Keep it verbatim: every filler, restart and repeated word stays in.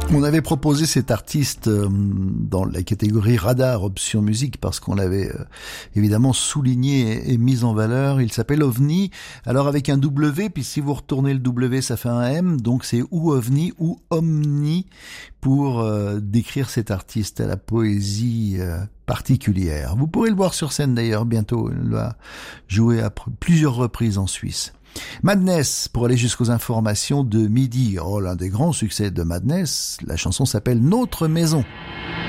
On avait proposé cet artiste euh, dans la catégorie Radar Option Musique parce qu'on l'avait euh, évidemment souligné et, et mis en valeur. Il s'appelle OVNI, alors avec un W, puis si vous retournez le W ça fait un M, donc c'est ou OVNI ou Omni pour euh, décrire cet artiste à la poésie euh, particulière. Vous pourrez le voir sur scène d'ailleurs bientôt, il va jouer à pr- plusieurs reprises en Suisse. Madness, pour aller jusqu'aux informations de midi. Oh, l'un des grands succès de Madness, la chanson s'appelle Notre Maison.